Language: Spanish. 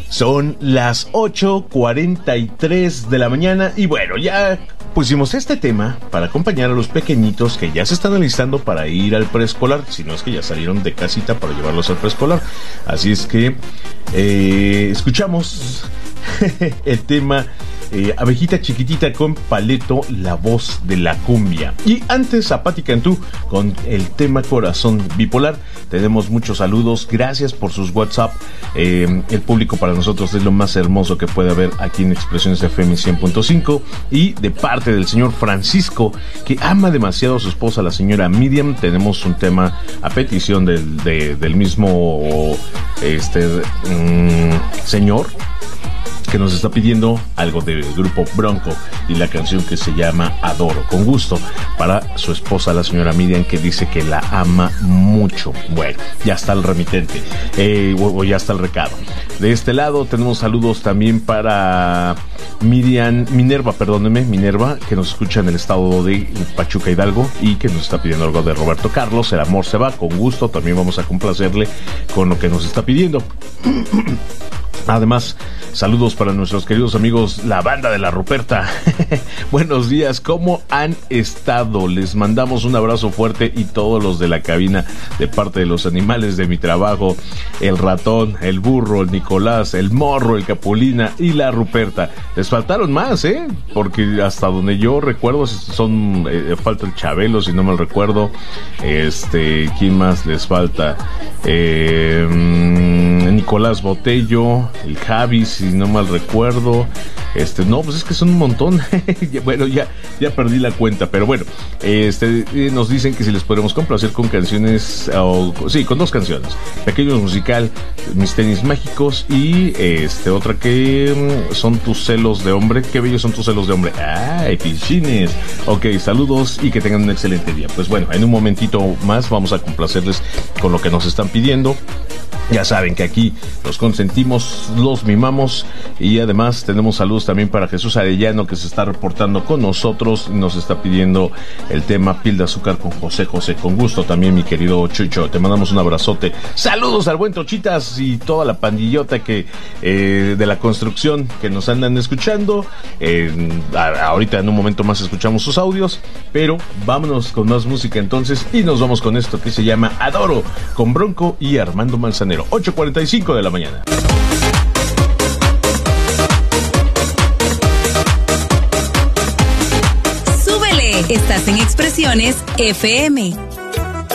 Son las 8:43 de la mañana y bueno, ya pusimos este tema para acompañar a los pequeñitos que ya se están alistando para ir al preescolar, si no es que ya salieron de casita para llevarlos al preescolar. Así es que escuchamos el tema Abejita Chiquitita con Paleto, la voz de la cumbia. Y antes a Pati Cantú con el tema Corazón Bipolar. Tenemos muchos saludos, gracias por sus WhatsApp. El público para nosotros es lo más hermoso que puede haber aquí en Expresiones FM 100.5. Y de parte del señor Francisco, que ama demasiado a su esposa, la señora Miriam, tenemos un tema a petición del mismo señor, que nos está pidiendo algo del grupo Bronco y la canción que se llama Adoro, con gusto, para su esposa, la señora Miriam, que dice que la ama mucho. Bueno, ya está el remitente, o ya está el recado. De este lado tenemos saludos también para Minerva, que nos escucha en el estado de Pachuca, Hidalgo, y que nos está pidiendo algo de Roberto Carlos, El amor se va, con gusto, también vamos a complacerle con lo que nos está pidiendo. Además, saludos para nuestros queridos amigos, la banda de la Ruperta. Buenos días, ¿cómo han estado? Les mandamos un abrazo fuerte y todos los de la cabina de parte de los animales de mi trabajo, el ratón, el burro, el Nicolás, el morro, el Capulina y la Ruperta. Les faltaron más, porque hasta donde yo recuerdo falta el Chabelo, si no mal recuerdo. ¿Quién más les falta? Nicolás Botello, el Javi, si no mal recuerdo. No, pues es que son un montón. Bueno, ya perdí la cuenta, pero bueno, nos dicen que si les podemos complacer con canciones, con dos canciones: Pequeños Musical, Mis Tenis Mágicos, y otra que son tus celos de hombre. Qué bellos son tus celos de hombre. ¡Ay, pichines! Ok, saludos y que tengan un excelente día. Pues bueno, en un momentito más vamos a complacerles con lo que nos están pidiendo. Ya saben que aquí los consentimos, los mimamos, y además tenemos saludos también para Jesús Arellano, que se está reportando con nosotros y nos está pidiendo el tema Piel de Azúcar con José José. Con gusto también, mi querido Chucho, te mandamos un abrazote. Saludos al buen Trochitas y toda la pandillota que de la construcción que nos andan escuchando. Ahorita en un momento más escuchamos sus audios, pero vámonos con más música entonces, y nos vamos con esto que se llama Adoro, con Bronco y Armando Manzanero. 8:45 de la mañana. Súbele, estás en Expresiones FM.